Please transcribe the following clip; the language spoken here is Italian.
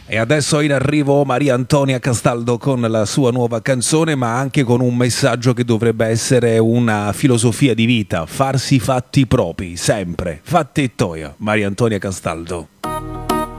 E adesso in arrivo Maria Antonia Castaldo con la sua nuova canzone, ma anche con un messaggio che dovrebbe essere una filosofia di vita: farsi i fatti propri, sempre. Fatti toia, Maria Antonia Castaldo.